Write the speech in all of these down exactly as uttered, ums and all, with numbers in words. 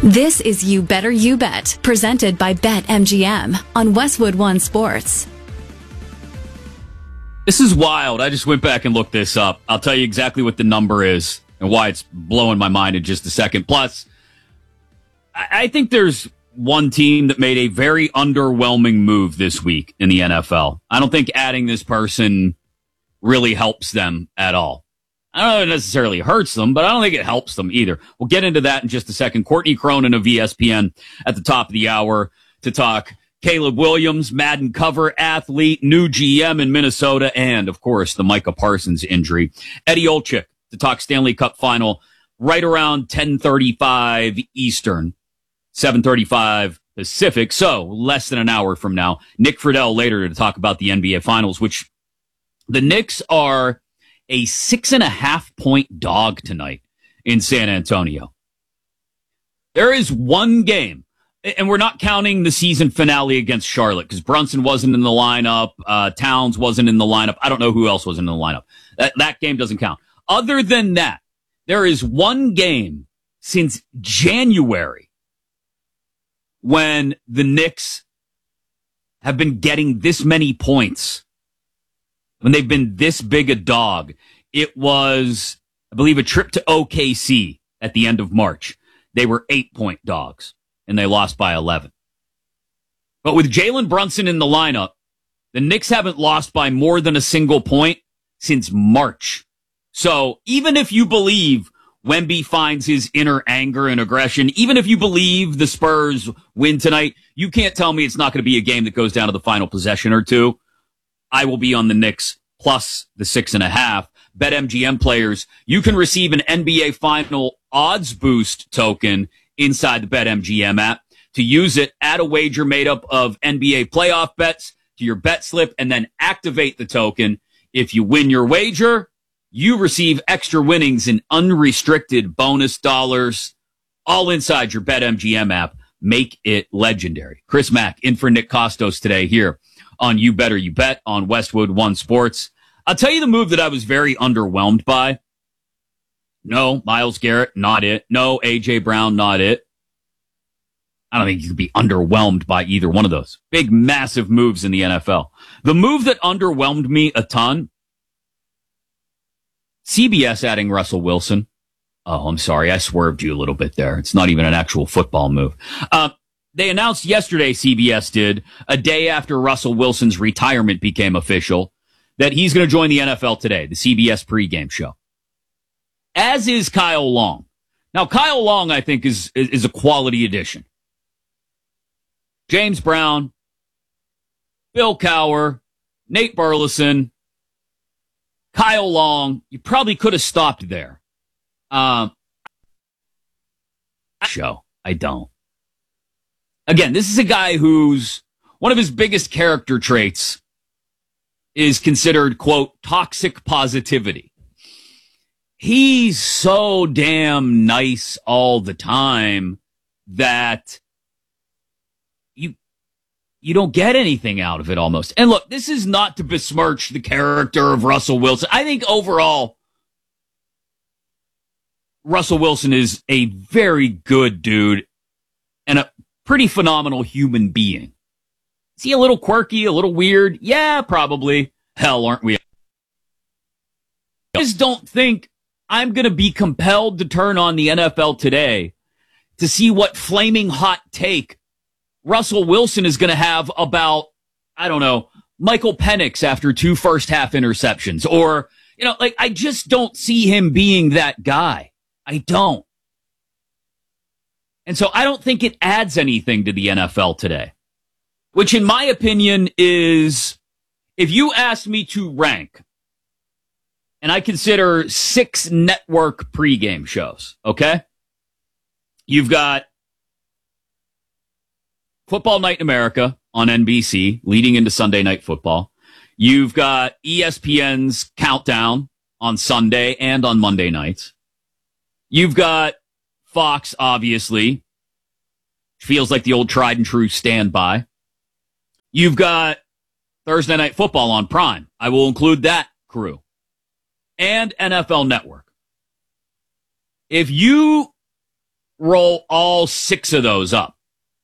This is You Better You Bet, presented by BetMGM on Westwood One Sports. This is wild. I just went back and looked this up. I'll tell you exactly what the number is and why it's blowing my mind in just a second. Plus, I think there's one team that made a very underwhelming move this week in the N F L. I don't think adding this person really helps them at all. I don't know if it necessarily hurts them, but I don't think it helps them either. We'll get into that in just a second. Courtney Cronin of E S P N at the top of the hour to talk Caleb Williams, Madden cover athlete, new G M in Minnesota, and, of course, the Micah Parsons injury. Eddie Olczyk to talk Stanley Cup final right around ten thirty-five Eastern, seven thirty-five Pacific, so less than an hour from now. Nick Friedel later to talk about the N B A Finals, which the Knicks are a six and a half point dog tonight in San Antonio. There is one game, and we're not counting the season finale against Charlotte because Brunson wasn't in the lineup, uh, Towns wasn't in the lineup. I don't know who else was in the lineup. That, that game doesn't count. Other than that, there is one game since January when the Knicks have been getting this many points, when they've been this big a dog. It was, I believe, a trip to O K C at the end of March. They were eight-point dogs, and they lost by eleven. But with Jalen Brunson in the lineup, the Knicks haven't lost by more than a single point since March. So even if you believe Wemby finds his inner anger and aggression, even if you believe the Spurs win tonight, you can't tell me it's not going to be a game that goes down to the final possession or two. I will be on the Knicks plus the six and a half. BetMGM players, you can receive an N B A Final odds boost token inside the BetMGM app. To use it, add a wager made up of N B A playoff bets to your bet slip and then activate the token. If you win your wager, you receive extra winnings and unrestricted bonus dollars all inside your BetMGM app. Make it legendary. Chris Mack in for Nick Kostos today here on You Better You Bet on Westwood One Sports. I'll tell you the move that I was very underwhelmed by. No, Myles Garrett, not it. No, A J Brown, not it. I don't think you could be underwhelmed by either one of those. Big, massive moves in the N F L. The move that underwhelmed me a ton, C B S adding Russell Wilson. Oh, I'm sorry. I swerved you a little bit there. It's not even an actual football move. Uh, They announced yesterday, C B S did, a day after Russell Wilson's retirement became official, that he's going to join the N F L today, the C B S pregame show. As is Kyle Long. Now, Kyle Long, I think, is, is, is a quality addition. James Brown, Bill Cowher, Nate Burleson, Kyle Long. You probably could have stopped there. Um, show. I don't. Again, this is a guy who's one of his biggest character traits is considered, quote, toxic positivity. He's so damn nice all the time that you, you don't get anything out of it almost. And look, this is not to besmirch the character of Russell Wilson. I think overall, Russell Wilson is a very good dude and a pretty phenomenal human being. Is he a little quirky, a little weird? Yeah, probably. Hell, aren't we? I just don't think I'm going to be compelled to turn on the N F L today to see what flaming hot take Russell Wilson is going to have about, I don't know, Michael Penix after two first half interceptions. Or, you know, like, I just don't see him being that guy. I don't. And so I don't think it adds anything to the N F L today, which in my opinion is, if you ask me to rank, and I consider six network pregame shows, okay? You've got Football Night in America on N B C leading into Sunday Night Football. You've got E S P N's Countdown on Sunday and on Monday nights. You've got Fox, obviously. Feels like the old tried and true standby. You've got Thursday Night Football on Prime. I will include that crew. And N F L Network. If you roll all six of those up,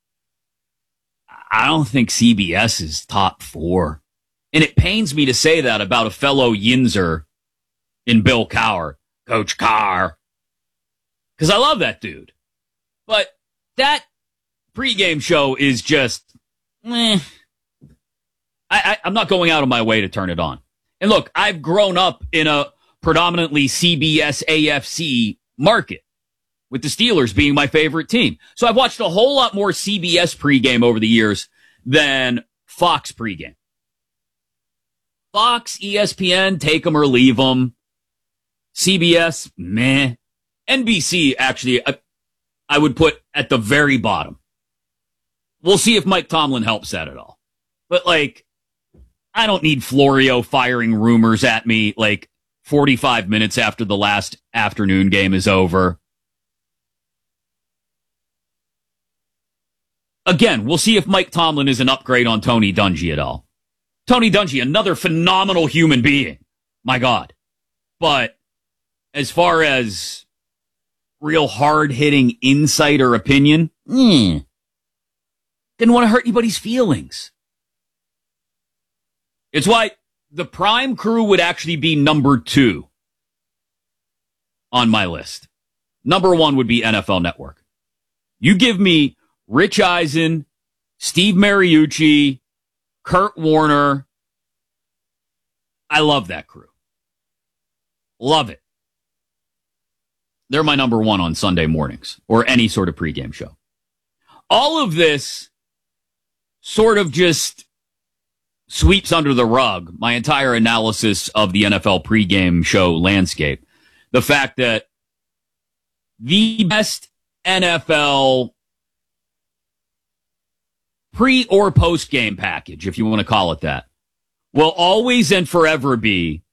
I don't think C B S is top four. And it pains me to say that about a fellow Yinzer in Bill Cowher, Coach Carr, because I love that dude. But that pregame show is just, eh. I, I, I'm not going out of my way to turn it on. And look, I've grown up in a predominantly C B S A F C market, with the Steelers being my favorite team. So I've watched a whole lot more C B S pregame over the years than Fox pregame. Fox, E S P N, take them or leave them. C B S, meh. N B C, actually, I, I would put at the very bottom. We'll see if Mike Tomlin helps that at all. But, like, I don't need Florio firing rumors at me, like, forty-five minutes after the last afternoon game is over. Again, we'll see if Mike Tomlin is an upgrade on Tony Dungy at all. Tony Dungy, another phenomenal human being. My God. But as far as real hard-hitting insider opinion, hmm, didn't want to hurt anybody's feelings. It's why the Prime Crew would actually be number two on my list. Number one would be N F L Network. You give me Rich Eisen, Steve Mariucci, Kurt Warner. I love that crew. Love it. They're my number one on Sunday mornings or any sort of pregame show. All of this sort of just sweeps under the rug my entire analysis of the N F L pregame show landscape. The fact that the best N F L pre or post game package, if you want to call it that, will always and forever be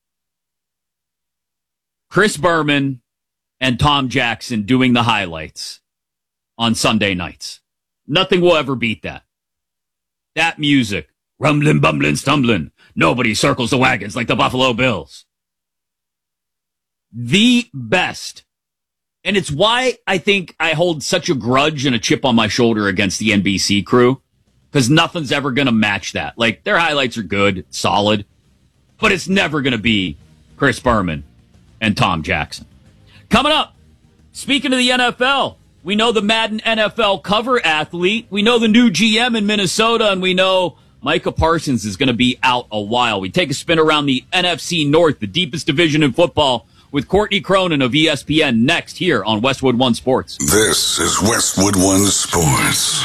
Chris Berman and Tom Jackson doing the highlights on Sunday nights. Nothing will ever beat that. That music, rumbling, bumbling, stumbling. Nobody circles the wagons like the Buffalo Bills. The best. And it's why I think I hold such a grudge and a chip on my shoulder against the N B C crew. Because nothing's ever going to match that. Like, their highlights are good, solid, but it's never going to be Chris Berman and Tom Jackson. Coming up, speaking of the N F L, we know the Madden N F L cover athlete, we know the new G M in Minnesota, and we know Micah Parsons is going to be out a while. We take a spin around the N F C North, the deepest division in football, with Courtney Cronin of E S P N next here on Westwood One Sports. This is Westwood One Sports.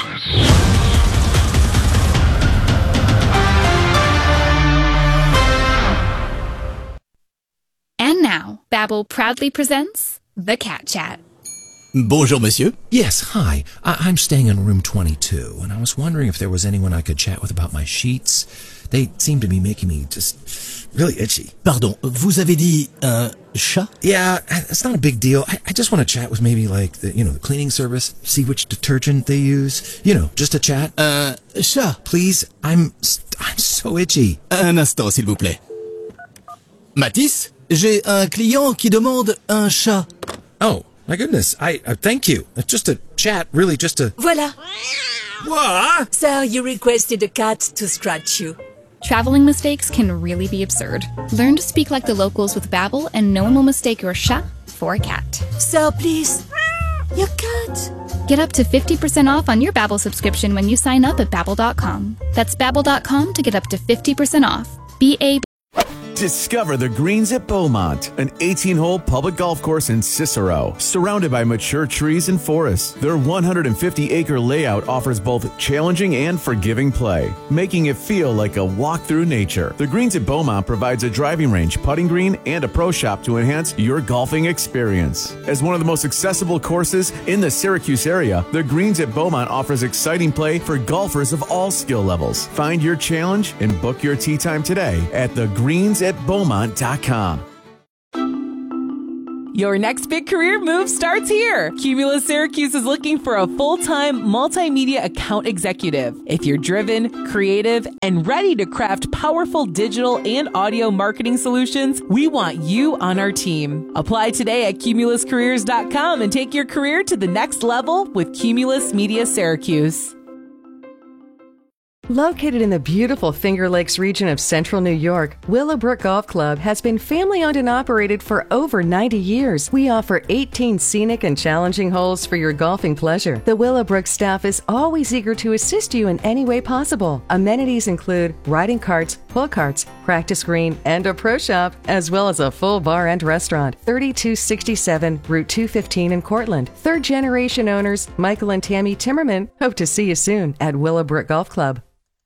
And now, Babbel proudly presents The Cat Chat. Bonjour, monsieur. Yes, hi. I- I'm staying in room twenty-two, and I was wondering if there was anyone I could chat with about my sheets. They seem to be making me just really itchy. Pardon, vous avez dit un chat? Yeah, it's not a big deal. I, I just want to chat with maybe like the, you know, the cleaning service, see which detergent they use. You know, just a chat. Un chat. Please, I'm I'm so itchy. Un instant, s'il vous plaît. Mathis, j'ai un client qui demande un chat. Oh, my goodness. I uh, thank you. It's just a chat, really, just a... Voilà. What? Sir, you requested a cat to scratch you. Traveling mistakes can really be absurd. Learn to speak like the locals with Babbel, and no one will mistake your chat for a cat. Sir, please. Your cat. Get up to fifty percent off on your Babbel subscription when you sign up at Babbel dot com. That's Babbel dot com to get up to fifty percent off. B A B. Discover the Greens at Beaumont, an eighteen-hole public golf course in Cicero, surrounded by mature trees and forests. Their one hundred fifty acre layout offers both challenging and forgiving play, making it feel like a walk through nature. The Greens at Beaumont provides a driving range, putting green, and a pro shop to enhance your golfing experience. As one of the most accessible courses in the Syracuse area, the Greens at Beaumont offers exciting play for golfers of all skill levels. Find your challenge and book your tee time today at the greens at beaumont dot com. Your next big career move starts here. Cumulus Syracuse is looking for a full-time multimedia account executive. If you're driven, creative, and ready to craft powerful digital and audio marketing solutions, we want you on our team. Apply today at cumulus careers dot com and take your career to the next level with Cumulus Media Syracuse. Located in the beautiful Finger Lakes region of central New York, Willowbrook Golf Club has been family-owned and operated for over ninety years. We offer eighteen scenic and challenging holes for your golfing pleasure. The Willowbrook staff is always eager to assist you in any way possible. Amenities include riding carts, pull carts, practice green, and a pro shop, as well as a full bar and restaurant. thirty-two sixty-seven Route two fifteen in Cortland. Third-generation owners Michael and Tammy Timmerman hope to see you soon at Willowbrook Golf Club.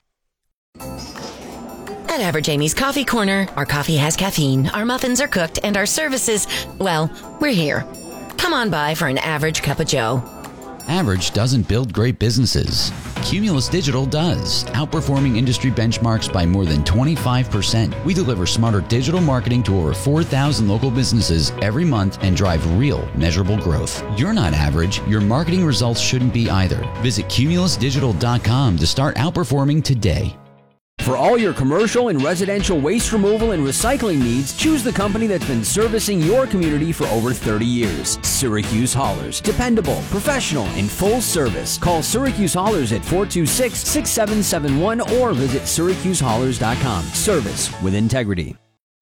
At Average Amy's Coffee Corner, our coffee has caffeine, our muffins are cooked, and our services, well, we're here. Come on by for an average cup of joe. Average doesn't build great businesses. Cumulus Digital does, outperforming industry benchmarks by more than twenty-five percent. We deliver smarter digital marketing to over four thousand local businesses every month and drive real, measurable growth. You're not average. Your marketing results shouldn't be either. Visit cumulus digital dot com to start outperforming today. For all your commercial and residential waste removal and recycling needs, choose the company that's been servicing your community for over thirty years. Syracuse Haulers. Dependable, professional, and full service. Call Syracuse Haulers at four two six, six seven seven one or visit syracuse haulers dot com. Service with integrity.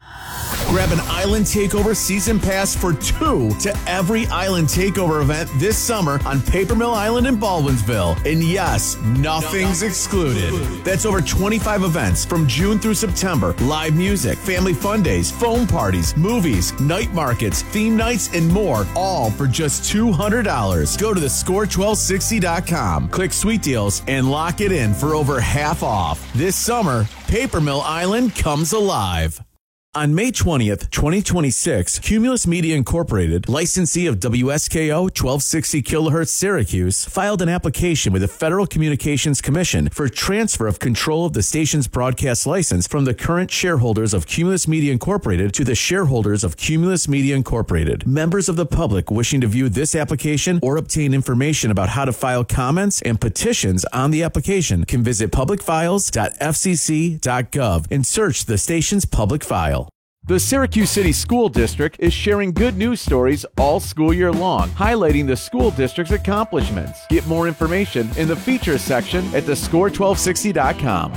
Grab an Island Takeover season pass for two to every Island Takeover event this summer on Paper Mill Island in Baldwinsville. And yes, nothing's excluded. That's over twenty-five events from June through September. Live music, family fun days, foam parties, movies, night markets, theme nights, and more, all for just two hundred dollars. Go to the score twelve sixty dot com, click Sweet Deals, and lock it in for over half off. This summer, Paper Mill Island comes alive. On May twentieth, twenty twenty-six, Cumulus Media Incorporated, licensee of W S K O twelve sixty kilohertz Syracuse, filed an application with the Federal Communications Commission for transfer of control of the station's broadcast license from the current shareholders of Cumulus Media Incorporated to the shareholders of Cumulus Media Incorporated. Members of the public wishing to view this application or obtain information about how to file comments and petitions on the application can visit public files dot f c c dot gov and search the station's public file. The Syracuse City School District is sharing good news stories all school year long, highlighting the school district's accomplishments. Get more information in the features section at the score twelve sixty dot com.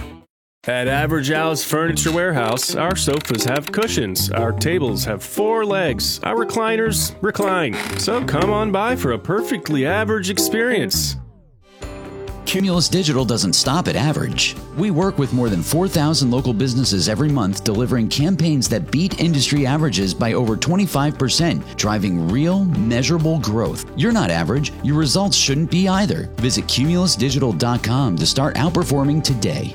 At Average Al's Furniture Warehouse, our sofas have cushions, our tables have four legs, our recliners recline. So come on by for a perfectly average experience. Cumulus Digital doesn't stop at average. We work with more than four thousand local businesses every month, delivering campaigns that beat industry averages by over twenty-five percent, driving real, measurable growth. You're not average. Your results shouldn't be either. Visit cumulus digital dot com to start outperforming today.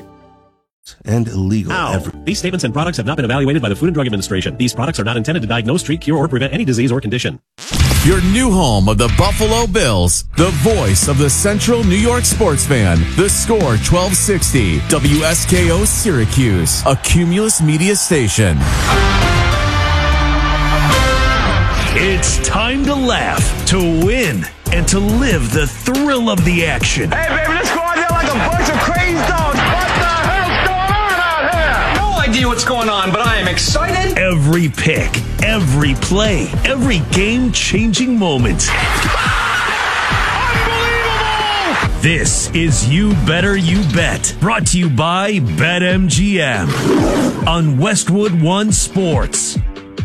And illegal. Ow. These statements and products have not been evaluated by the Food and Drug Administration. These products are not intended to diagnose, treat, cure, or prevent any disease or condition. Your new home of the Buffalo Bills, the voice of the Central New York sports fan, the Score twelve sixty, W S K O Syracuse, a Cumulus Media station. It's time to laugh, to win, and to live the thrill of the action. Hey, baby, let's go out there like a bunch of crazy dogs. What the hell's going on out here? No idea what's going on, but I am excited. Every pick, every play, every game-changing moment. Unbelievable! This is You Better You Bet, brought to you by BetMGM on Westwood One Sports.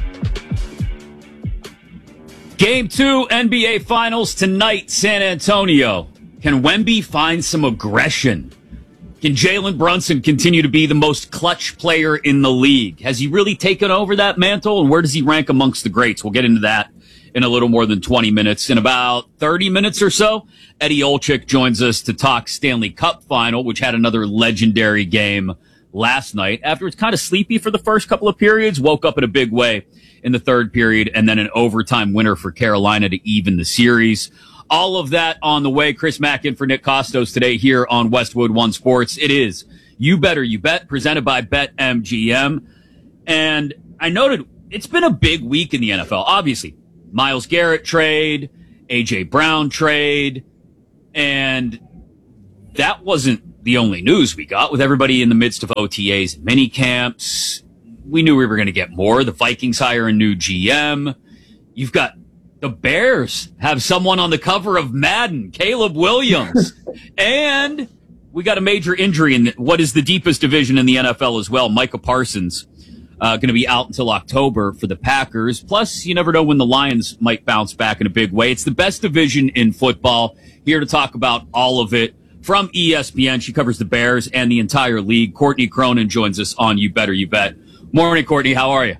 Game two, N B A Finals tonight, San Antonio. Can Wemby find some aggression? Can Jalen Brunson continue to be the most clutch player in the league? Has he really taken over that mantle, and where does he rank amongst the greats? We'll get into that in a little more than twenty minutes. In about thirty minutes or so, Eddie Olczyk joins us to talk Stanley Cup Final, which had another legendary game last night. After it's kind of sleepy for the first couple of periods, woke up in a big way in the third period, and then an overtime winner for Carolina to even the series. All of that on the way. Chris Mack in for Nick Costos today here on Westwood One Sports. It is You Better You Bet, presented by BetMGM. And I noted it's been a big week in the N F L. Obviously, Myles Garrett trade, A J Brown trade, and that wasn't the only news we got. With everybody in the midst of O T As and mini camps, we knew we were going to get more. The Vikings hire a new G M. You've got the Bears have someone on the cover of Madden, Caleb Williams. And we got a major injury in what is the deepest division in the N F L as well. Micah Parsons uh, going to be out until October for the Packers. Plus, you never know when the Lions might bounce back in a big way. It's the best division in football. Here to talk about all of it from E S P N. She covers the Bears and the entire league. Courtney Cronin joins us on You Better You Bet. Morning, Courtney. How are you?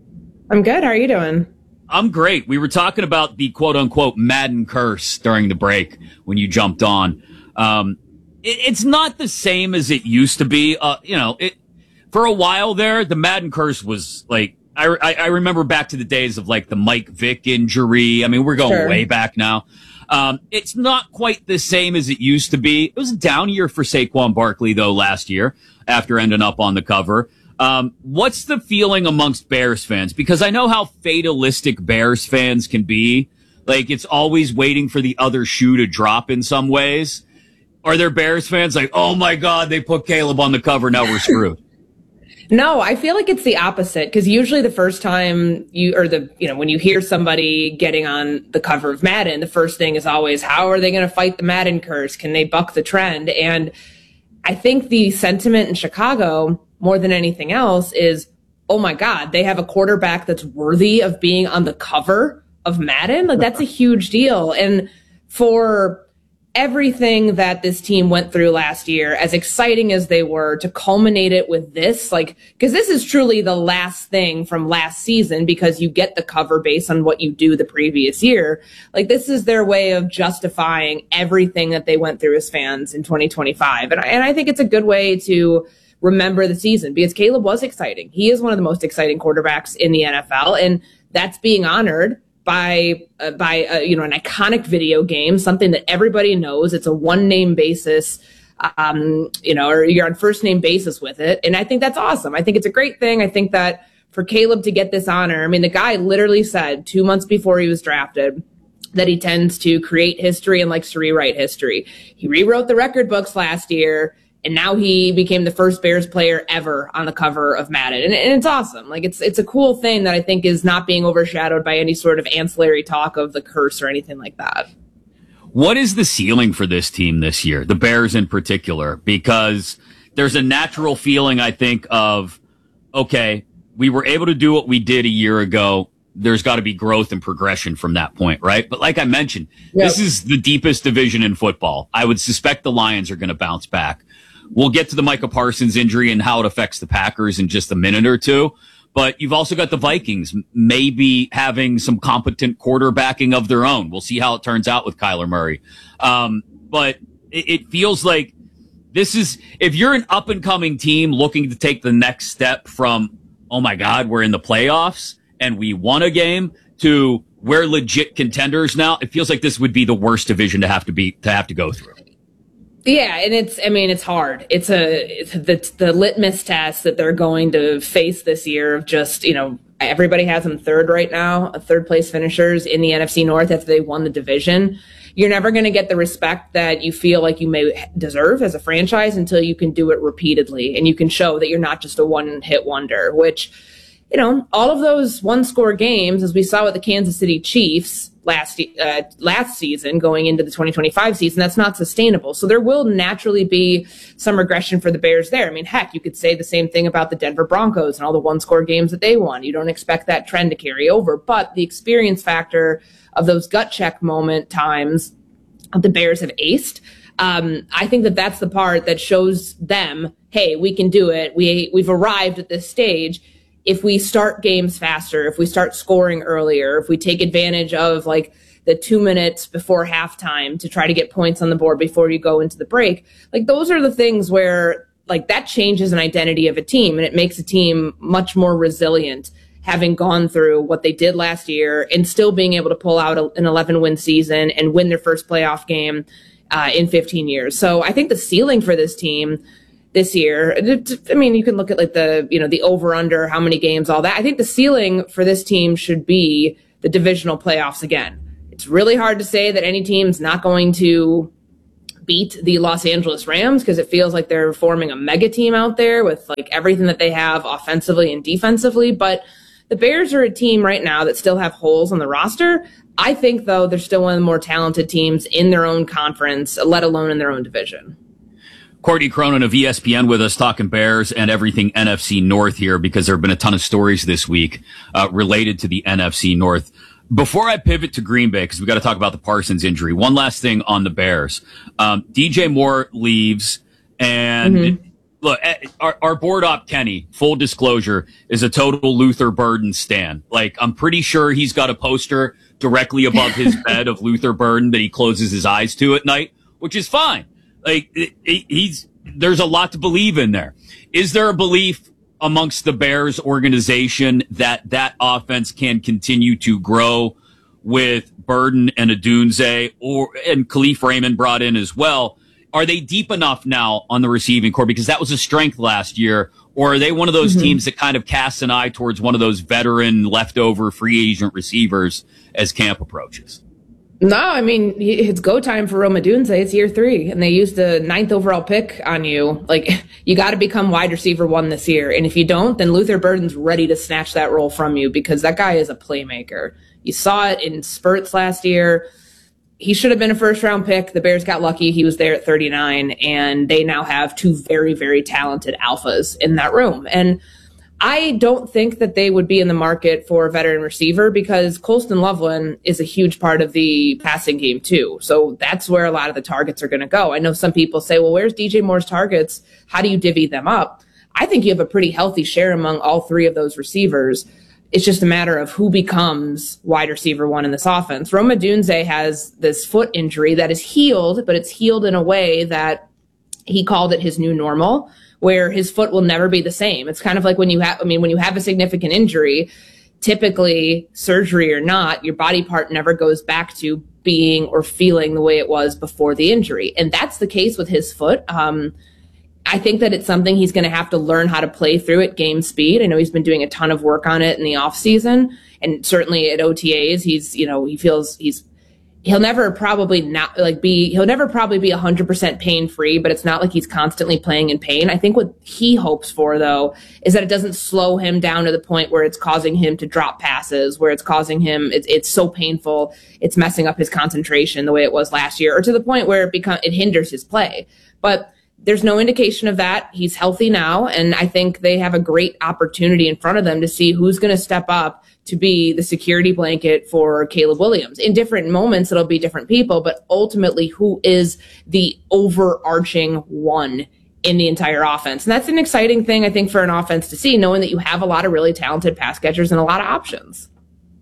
I'm good. How are you doing? I'm great. We were talking about the quote-unquote Madden curse during the break when you jumped on. Um, it, it's not the same as it used to be. Uh, you know, it, for a while there, the Madden curse was like, I, I, I remember back to the days of like the Mike Vick injury. I mean, we're going Sure. way back now. Um, it's not quite the same as it used to be. It was a down year for Saquon Barkley, though, last year after ending up on the cover. Um, what's the feeling amongst Bears fans? Because I know how fatalistic Bears fans can be. Like, it's always waiting for the other shoe to drop in some ways. Are there Bears fans like, oh my God, they put Caleb on the cover, now we're screwed? No, I feel like it's the opposite, because usually the first time you, or the, you know, when you hear somebody getting on the cover of Madden, the first thing is always, how are they going to fight the Madden curse? Can they buck the trend? And I think the sentiment in Chicago, more than anything else, is, oh my God, they have a quarterback that's worthy of being on the cover of Madden. Like, that's a huge deal. And for everything that this team went through last year, as exciting as they were, to culminate it with this, like, because this is truly the last thing from last season, because you get the cover based on what you do the previous year. Like, this is their way of justifying everything that they went through as fans in twenty twenty-five. And I, and I think it's a good way to remember the season, because Caleb was exciting. He is one of the most exciting quarterbacks in the N F L, and that's being honored by uh, by uh, you know, an iconic video game, something that everybody knows. It's a one name basis, um, you know, or you're on first name basis with it, and I think that's awesome. I think it's a great thing. I think that for Caleb to get this honor, I mean, the guy literally said two months before he was drafted that he tends to create history and likes to rewrite history. He rewrote the record books last year, and now he became the first Bears player ever on the cover of Madden. And, and it's awesome. Like, it's it's a cool thing that I think is not being overshadowed by any sort of ancillary talk of the curse or anything like that. What is the ceiling for this team this year, the Bears in particular? Because there's a natural feeling, I think, of, okay, we were able to do what we did a year ago. There's got to be growth and progression from that point, right? But like I mentioned, Yep. This is the deepest division in football. I would suspect the Lions are going to bounce back. We'll get to the Micah Parsons injury and how it affects the Packers in just a minute or two. But you've also got the Vikings maybe having some competent quarterbacking of their own. We'll see how it turns out with Kyler Murray. Um, but it, it feels like this is, if you're an up and coming team looking to take the next step from, oh my God, we're in the playoffs and we won a game, to we're legit contenders now, it feels like this would be the worst division to have to be, to have to go through. Yeah, and it's, I mean, it's hard. It's a, it's the, the litmus test that they're going to face this year of just, you know, everybody has them third right now, third place finishers in the N F C North after they won the division. You're never going to get the respect that you feel like you may deserve as a franchise until you can do it repeatedly and you can show that you're not just a one hit wonder, which, you know, all of those one score games, as we saw with the Kansas City Chiefs last uh, last season going into the twenty twenty-five season, that's not sustainable. So there will naturally be some regression for the Bears there. I mean, heck, you could say the same thing about the Denver Broncos and all the one score games that they won. You don't expect that trend to carry over, but the experience factor of those gut check moment times the Bears have aced. Um, I think that that's the part that shows them, hey, we can do it. We, we've arrived at this stage. If we start games faster, if we start scoring earlier, if we take advantage of like the two minutes before halftime to try to get points on the board before you go into the break, like those are the things where like that changes an identity of a team and it makes a team much more resilient, having gone through what they did last year and still being able to pull out a, an eleven win season and win their first playoff game uh, in fifteen years. So I think the ceiling for this team this year, I mean, you can look at like the, you know, the over under, how many games, all that. I think the ceiling for this team should be the divisional playoffs again. It's really hard to say that any team's not going to beat the Los Angeles Rams because it feels like they're forming a mega team out there with like everything that they have offensively and defensively. But the Bears are a team right now that still have holes on the roster. I think, though, they're still one of the more talented teams in their own conference, let alone in their own division. Courtney Cronin of E S P N with us talking Bears and everything N F C North here because there have been a ton of stories this week uh, related to the N F C North. Before I pivot to Green Bay, because we got to talk about the Parsons injury, one last thing on the Bears. Um, D J Moore leaves, and mm-hmm. look, our, our board op Kenny, full disclosure, is a total Luther Burden stan. Like, I'm pretty sure he's got a poster directly above his bed of Luther Burden that he closes his eyes to at night, which is fine. Like, it, it, he's there's a lot to believe in there. Is there a belief amongst the Bears organization that that offense can continue to grow with Burden and Odunze, or and Khalif Raymond brought in as well? Are they deep enough now on the receiving core? Because that was a strength last year. Or are they one of those mm-hmm. teams that kind of casts an eye towards one of those veteran leftover free agent receivers as camp approaches? No, I mean, it's go time for Rome Odunze. It's year three, and they used the ninth overall pick on you. Like, you got to become wide receiver one this year. And if you don't, then Luther Burden's ready to snatch that role from you because that guy is a playmaker. You saw it in spurts last year. He should have been a first-round pick. The Bears got lucky. He was there at thirty-nine, and they now have two very, very talented alphas in that room. And I don't think that they would be in the market for a veteran receiver because Colston Loveland is a huge part of the passing game too. So that's where a lot of the targets are going to go. I know some people say, well, where's D J Moore's targets? How do you divvy them up? I think you have a pretty healthy share among all three of those receivers. It's just a matter of who becomes wide receiver one in this offense. Rome Odunze has this foot injury that is healed, but it's healed in a way that he called it his new normal, where his foot will never be the same. It's kind of like when you have, I mean, when you have a significant injury, typically surgery or not, your body part never goes back to being or feeling the way it was before the injury. And that's the case with his foot. Um, I think that it's something he's going to have to learn how to play through at game speed. I know he's been doing a ton of work on it in the off season, and certainly at O T As, he's, you know, he feels he's, He'll never probably not like be, he'll never probably be one hundred percent pain free, but it's not like he's constantly playing in pain. I think what he hopes for, though, is that it doesn't slow him down to the point where it's causing him to drop passes, where it's causing him, it's, it's so painful, it's messing up his concentration the way it was last year, or to the point where it become, it hinders his play. But there's no indication of that. He's healthy now, and I think they have a great opportunity in front of them to see who's going to step up to be the security blanket for Caleb Williams. In different moments, it'll be different people, but ultimately, who is the overarching one in the entire offense? And that's an exciting thing, I think, for an offense to see, knowing that you have a lot of really talented pass catchers and a lot of options.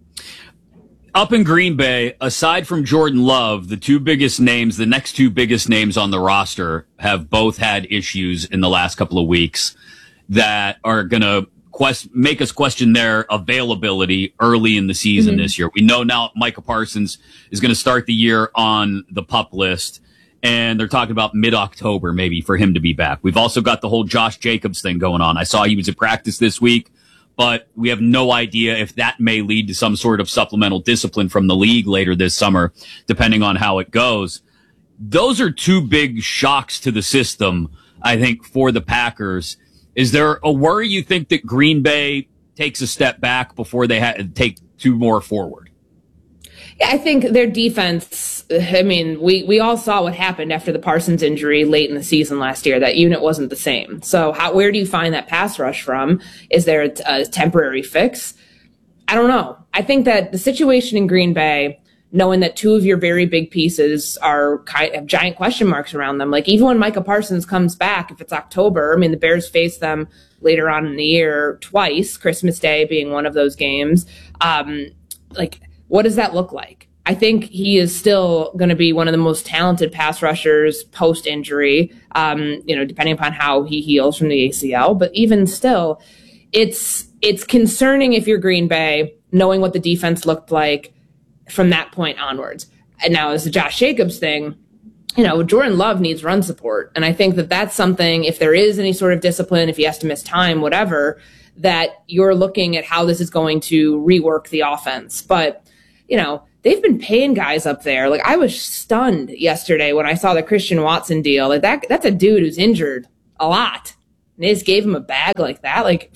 Up in Green Bay, aside from Jordan Love, the two biggest names, the next two biggest names on the roster have both had issues in the last couple of weeks that are going to quest- make us question their availability early in the season mm-hmm. this year. We know now Micah Parsons is going to start the year on the PUP list, and they're talking about mid-October maybe for him to be back. We've also got the whole Josh Jacobs thing going on. I saw he was at practice this week, but we have no idea if that may lead to some sort of supplemental discipline from the league later this summer, depending on how it goes. Those are two big shocks to the system, I think, for the Packers. Is there a worry you think that Green Bay takes a step back before they ha- take two more forward? Yeah, I think their defense, I mean, we, we all saw what happened after the Parsons injury late in the season last year. That unit wasn't the same. So how, where do you find that pass rush from? Is there a, a temporary fix? I don't know. I think that the situation in Green Bay, knowing that two of your very big pieces are kind of giant question marks around them, like even when Micah Parsons comes back, if it's October, I mean, the Bears face them later on in the year twice, Christmas Day being one of those games. Um, like, what does that look like? I think he is still going to be one of the most talented pass rushers post-injury, um, you know, depending upon how he heals from the A C L. But even still, it's it's concerning if you're Green Bay, knowing what the defense looked like from that point onwards. And now as the Josh Jacobs thing, you know, Jordan Love needs run support. And I think that that's something, if there is any sort of discipline, if he has to miss time, whatever, that you're looking at how this is going to rework the offense. But you know, they've been paying guys up there. Like, I was stunned yesterday when I saw the Christian Watson deal. Like, that that's a dude who's injured a lot. And they just gave him a bag like that. Like,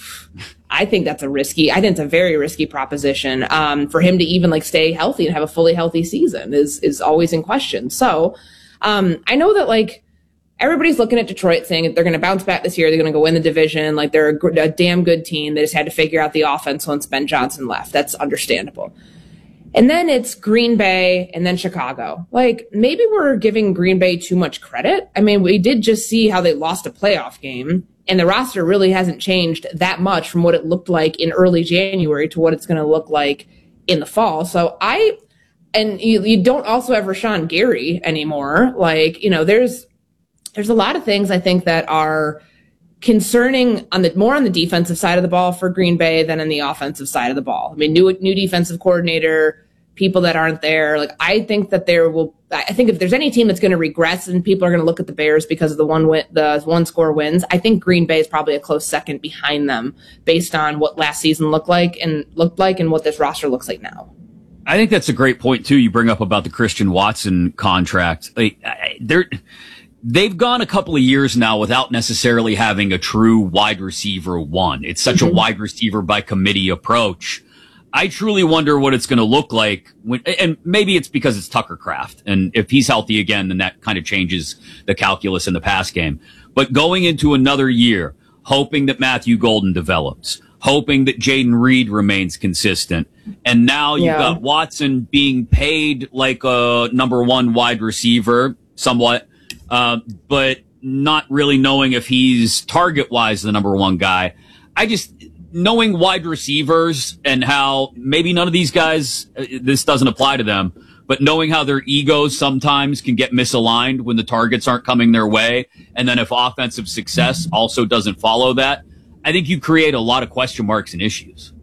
I think that's a risky, I think it's a very risky proposition. Um, for him to even like stay healthy and have a fully healthy season is, is always in question. So, um, I know that like everybody's looking at Detroit saying they're going to bounce back this year. They're going to go win the division. Like, they're a, a damn good team. They just had to figure out the offense once Ben Johnson left. That's understandable. And then it's Green Bay and then Chicago. Like, maybe we're giving Green Bay too much credit. I mean, we did just see how they lost a playoff game, and the roster really hasn't changed that much from what it looked like in early January to what it's going to look like in the fall. So I, and you, you don't also have Rashawn Gary anymore. Like, you know, there's, there's a lot of things I think that are concerning on the more on the defensive side of the ball for Green Bay than on the offensive side of the ball. I mean, new new defensive coordinator, people that aren't there. Like, I think that there will. I think if there's any team that's going to regress and people are going to look at the Bears because of the one win, the one score wins, I think Green Bay is probably a close second behind them based on what last season looked like and looked like and what this roster looks like now. I think that's a great point too. You bring up about the Christian Watson contract. Like, they're. They've gone a couple of years now without necessarily having a true wide receiver one. It's such mm-hmm. a wide receiver by committee approach. I truly wonder what it's going to look like when, and maybe it's because it's Tucker Kraft. And if he's healthy again, then that kind of changes the calculus in the pass game. But going into another year, hoping that Matthew Golden develops, hoping that Jaden Reed remains consistent. And now you've yeah. got Watson being paid like a number one wide receiver, somewhat. Uh, but not really knowing if he's target-wise the number one guy. I just, knowing wide receivers and how maybe none of these guys, uh, this doesn't apply to them, but knowing how their egos sometimes can get misaligned when the targets aren't coming their way, and then if offensive success also doesn't follow that, I think you create a lot of question marks and issues.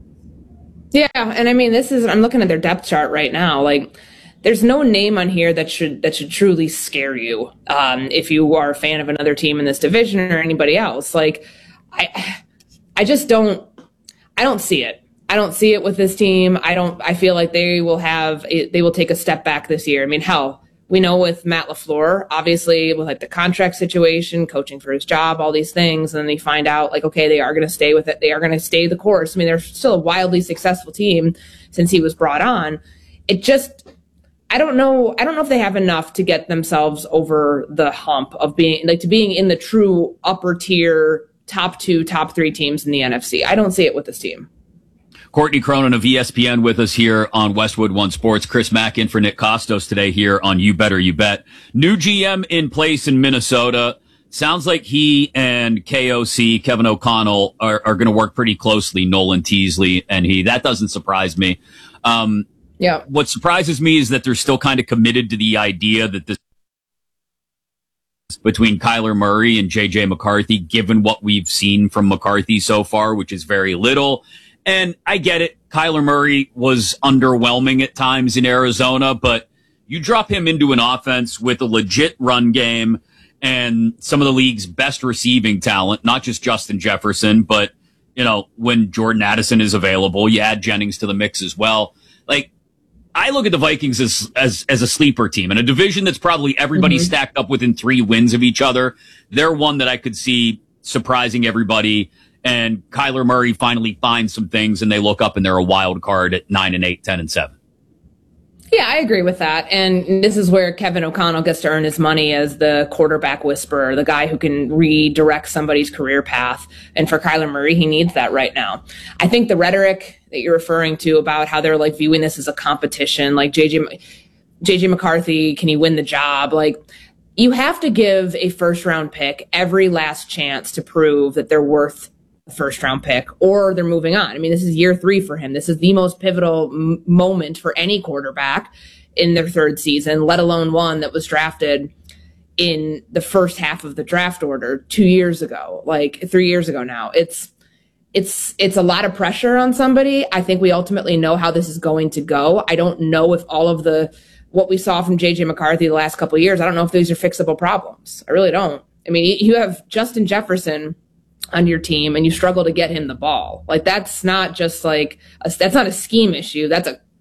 Yeah, and I mean, this is, I'm looking at their depth chart right now, like, there's no name on here that should that should truly scare you um, if you are a fan of another team in this division or anybody else. Like, I, I just don't, I don't see it. I don't see it with this team. I don't. I feel like they will have, they will take a step back this year. I mean, hell, we know with Matt LaFleur, obviously with like the contract situation, coaching for his job, all these things, and then they find out like, okay, they are going to stay with it. They are going to stay the course. I mean, they're still a wildly successful team since he was brought on. It just. I don't know. I don't know if they have enough to get themselves over the hump of being like to being in the true upper tier, top two, top three teams in the N F C. I don't see it with this team. Courtney Cronin of E S P N with us here on Westwood One Sports. Chris Mack in for Nick Costos today here on You Better You Bet. New G M in place in Minnesota. Sounds like he and K O C, Kevin O'Connell, are, are going to work pretty closely. Nolan Teasley and he. That doesn't surprise me. Um, Yeah. What surprises me is that they're still kind of committed to the idea that this between Kyler Murray and J J McCarthy, given what we've seen from McCarthy so far, which is very little. And I get it. Kyler Murray was underwhelming at times in Arizona, but you drop him into an offense with a legit run game and some of the league's best receiving talent, not just Justin Jefferson, but, you know, when Jordan Addison is available, you add Jennings to the mix as well. Like, I look at the Vikings as, as, as a sleeper team in a division that's probably everybody mm-hmm. stacked up within three wins of each other. They're one that I could see surprising everybody, and Kyler Murray finally finds some things and they look up and they're a wild card at nine and eight, ten and seven. Yeah, I agree with that. And this is where Kevin O'Connell gets to earn his money as the quarterback whisperer, the guy who can redirect somebody's career path. And for Kyler Murray, he needs that right now. I think the rhetoric that you're referring to about how they're like viewing this as a competition, like J J, J J McCarthy, can he win the job? Like, you have to give a first round pick every last chance to prove that they're worth first round pick or they're moving on. I mean, this is year three for him. This is the most pivotal m- moment for any quarterback in their third season, let alone one that was drafted in the first half of the draft order two years ago, like three years ago now. It's, it's, it's a lot of pressure on somebody. I think we ultimately know how this is going to go. I don't know if all of the, what we saw from J J McCarthy the last couple of years, I don't know if these are fixable problems. I really don't. I mean, you have Justin Jefferson on your team and you struggle to get him the ball. Like, that's not just like, a, that's not a scheme issue. That's a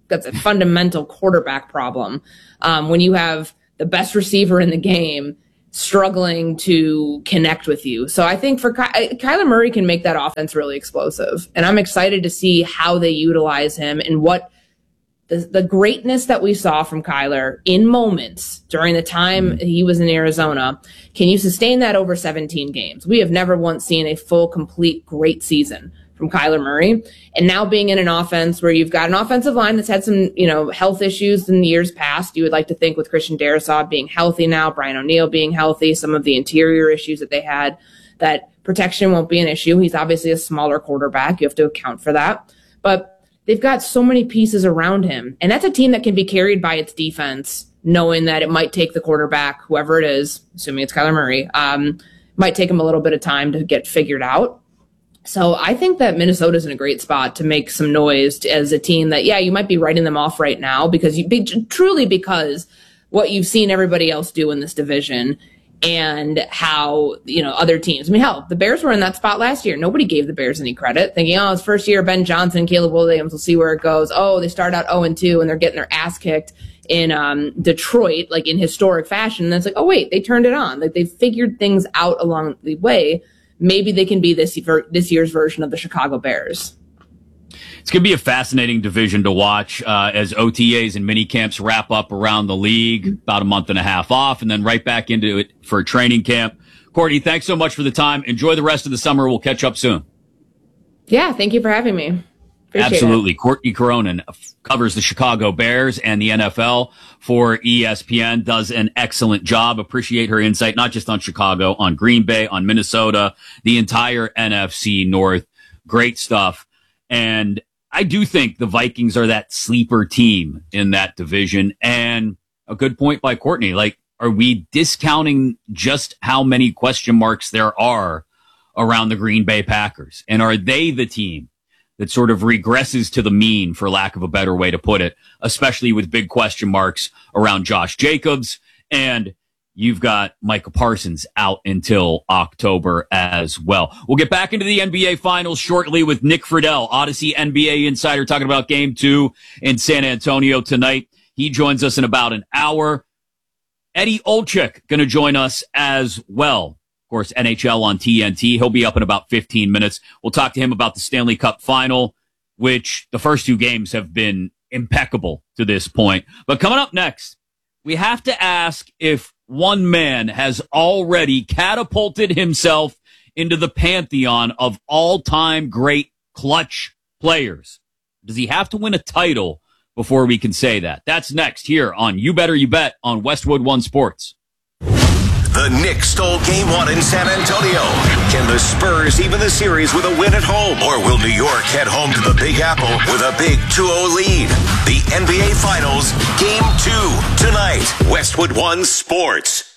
that's a fundamental quarterback problem. Um, when you have the best receiver in the game struggling to connect with you. So I think for Ky- Kyler Murray can make that offense really explosive. And I'm excited to see how they utilize him and what the, the greatness that we saw from Kyler in moments during the time he was in Arizona. Can you sustain that over seventeen games? We have never once seen a full, complete, great season from Kyler Murray. And now being in an offense where you've got an offensive line that's had some, you know, health issues in years past, you would like to think with Christian Darrisaw being healthy now, Brian O'Neill being healthy, some of the interior issues that they had, that protection won't be an issue. He's obviously a smaller quarterback. You have to account for that. But they've got so many pieces around him. And that's a team that can be carried by its defense, knowing that it might take the quarterback, whoever it is, assuming it's Kyler Murray, um, might take him a little bit of time to get figured out. So I think that Minnesota's in a great spot to make some noise as a team that, yeah, you might be writing them off right now because you be, truly because what you've seen everybody else do in this division and how, you know, other teams. I mean, hell, the Bears were in that spot last year. Nobody gave the Bears any credit, thinking, oh, it's first year, Ben Johnson, Caleb Williams, we'll see where it goes. Oh, they start out oh and two and they're getting their ass kicked in um, Detroit, like in historic fashion. And it's like, oh, wait, they turned it on. Like they figured things out along the way. Maybe they can be this this year's version of the Chicago Bears. It's going to be a fascinating division to watch uh, as O T As and mini camps wrap up around the league, about a month and a half off, and then right back into it for training camp. Courtney, thanks so much for the time. Enjoy the rest of the summer. We'll catch up soon. Yeah, thank you for having me. Appreciate Absolutely. It. Courtney Cronin covers the Chicago Bears and the N F L for E S P N, does an excellent job. Appreciate her insight, not just on Chicago, on Green Bay, on Minnesota, the entire N F C North. Great stuff. And I do think the Vikings are that sleeper team in that division. And a good point by Courtney. Like, are we discounting just how many question marks there are around the Green Bay Packers? And are they the team that sort of regresses to the mean, for lack of a better way to put it, especially with big question marks around Josh Jacobs, and you've got Micah Parsons out until October as well. We'll get back into the N B A Finals shortly with Nick Friedel, Odyssey N B A insider, talking about Game two in San Antonio tonight. He joins us in about an hour. Eddie Olczyk going to join us as well. Of course, N H L on T N T. He'll be up in about fifteen minutes. We'll talk to him about the Stanley Cup final, which the first two games have been impeccable to this point. But coming up next, we have to ask if one man has already catapulted himself into the pantheon of all-time great clutch players. Does he have to win a title before we can say that? That's next here on You Better You Bet on Westwood One Sports. The Knicks stole game one in San Antonio. Can the Spurs even the series with a win at home? Or will New York head home to the Big Apple with a big two oh lead? The N B A Finals, Game two, tonight. Westwood One Sports.